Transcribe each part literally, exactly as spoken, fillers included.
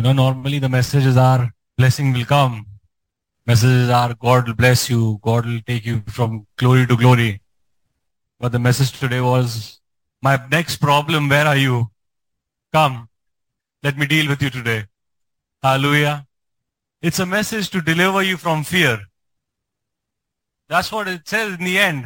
know, normally the messages are blessing will come. Messages are God will bless you. God will take you from glory to glory. But the message today was, my next problem, where are you? Come, let me deal with you today. Hallelujah. It's a message to deliver you from fear. That's what it says in the end.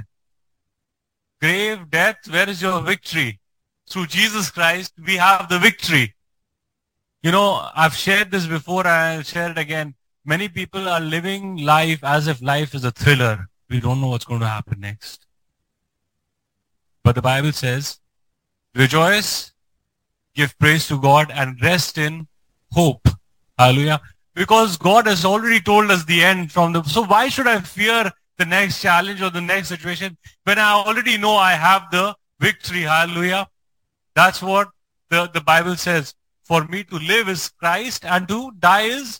Grave, death, where is your victory? Through Jesus Christ, we have the victory. You know, I've shared this before and I'll share it again. Many people are living life as if life is a thriller. We don't know what's going to happen next. But the Bible says, rejoice, give praise to God, and rest in hope. Hallelujah. Because God has already told us the end from the... So why should I fear the next challenge or the next situation when I already know I have the victory? Hallelujah. That's what the, the Bible says. For me to live is Christ and to die is...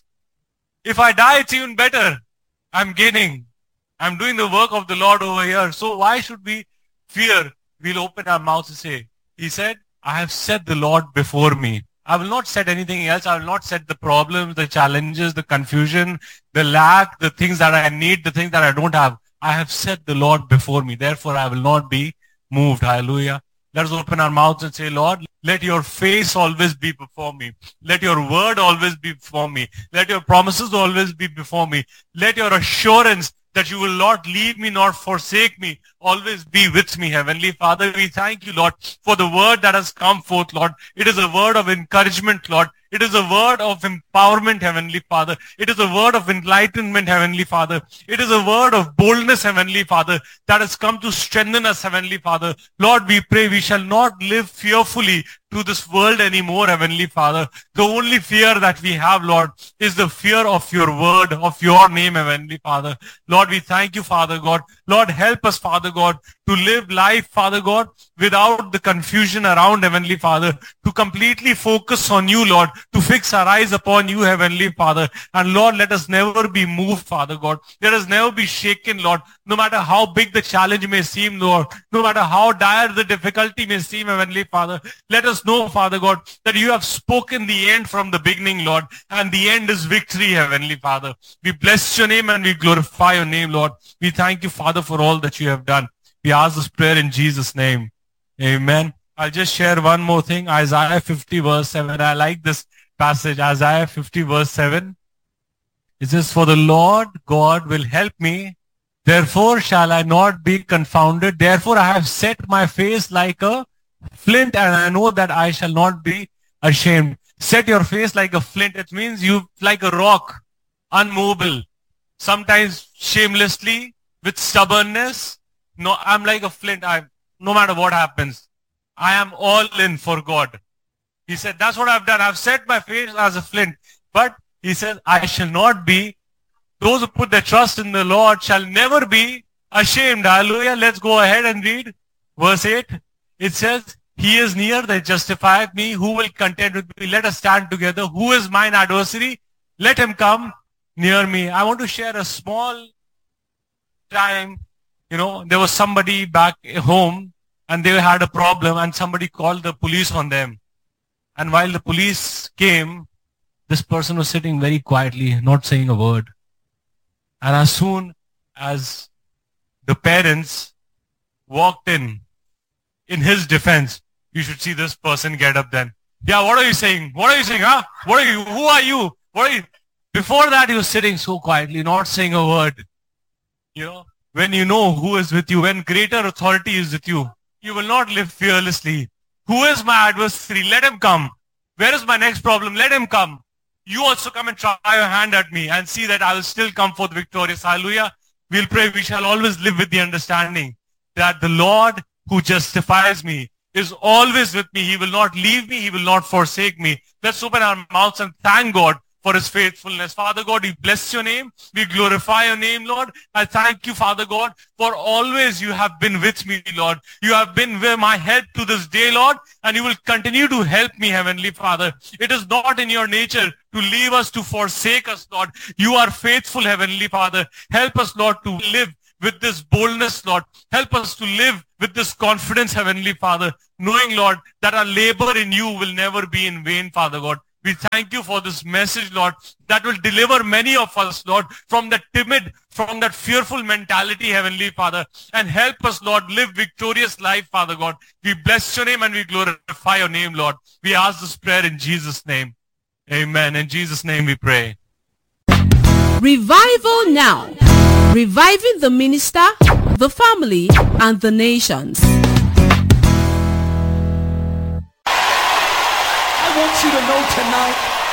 If I die, it's even better. I'm gaining. I'm doing the work of the Lord over here. So why should we fear? We'll open our mouths and say, He said, I have set the Lord before me. I will not set anything else. I will not set the problems, the challenges, the confusion, the lack, the things that I need, the things that I don't have. I have set the Lord before me. Therefore, I will not be moved. Hallelujah. Let us open our mouths and say, Lord, let your face always be before me. Let your word always be before me. Let your promises always be before me. Let your assurance that you will not leave me nor forsake me always be with me, Heavenly Father. We thank you, Lord, for the word that has come forth, Lord. It is a word of encouragement, Lord. It is a word of empowerment, Heavenly Father. It is a word of enlightenment, Heavenly Father. It is a word of boldness, Heavenly Father, that has come to strengthen us, Heavenly Father. Lord, we pray we shall not live fearfully to this world anymore, Heavenly Father. The only fear that we have, Lord, is the fear of your word, of your name, Heavenly Father. Lord, we thank you, Father God. Lord, help us, Father God, to live life, Father God, without the confusion around, Heavenly Father, to completely focus on you, Lord, to fix our eyes upon you, Heavenly Father. And Lord, let us never be moved, Father God. Let us never be shaken, Lord, no matter how big the challenge may seem, Lord, no matter how dire the difficulty may seem, Heavenly Father. Let us know, Father God, that you have spoken the end from the beginning, Lord, and the end is victory, Heavenly Father. We bless your name and we glorify your name, Lord. We thank you, Father, for all that you have done. We ask this prayer in Jesus' name. Amen. I'll just share one more thing. Isaiah fifty verse seven. I like this passage. Isaiah fifty verse seven. It says, for the Lord God will help me. Therefore shall I not be confounded. Therefore I have set my face like a flint, and I know that I shall not be ashamed. Set your face like a flint. It means you like a rock, unmovable. Sometimes shamelessly, with stubbornness. No, I'm like a flint. I, no matter what happens, I am all in for God. He said, that's what I've done. I've set my face as a flint. But he says, I shall not be. Those who put their trust in the Lord shall never be ashamed. Hallelujah. Let's go ahead and read verse eight. It says, he is near that justifieth me. Who will contend with me? Let us stand together. Who is mine adversary? Let him come near me. I want to share a small time. You know, there was somebody back home and they had a problem and somebody called the police on them. And while the police came, this person was sitting very quietly, not saying a word. And as soon as the parents walked in, in his defense, you should see this person get up then. Yeah, what are you saying? What are you saying, huh? What are you? Who are you? What are you? Before that, he was sitting so quietly, not saying a word. You know, when you know who is with you, when greater authority is with you, you will not live fearlessly. Who is my adversary? Let him come. Where is my next problem? Let him come. You also come and try your hand at me and see that I will still come forth victorious. Hallelujah. We'll pray we shall always live with the understanding that the Lord who justifies me is always with me. He will not leave me. He will not forsake me. Let's open our mouths and thank God for his faithfulness. Father God, we bless your name. We glorify your name, Lord. I thank you, Father God, for always you have been with me, Lord. You have been with my help to this day, Lord, and you will continue to help me, Heavenly Father. It is not in your nature to leave us, to forsake us, Lord. You are faithful, Heavenly Father. Help us, Lord, to live with this boldness, Lord. Help us to live with this confidence, Heavenly Father, knowing, Lord, that our labor in you will never be in vain, Father God. We thank you for this message, Lord, that will deliver many of us, Lord, from that timid, from that fearful mentality, Heavenly Father, and help us, Lord, live victorious life, Father God. We bless your name and we glorify your name, Lord. We ask this prayer in Jesus' name. Amen. In Jesus' name we pray. Revival now. Reviving the minister, the family, and the nations. I want you to know tonight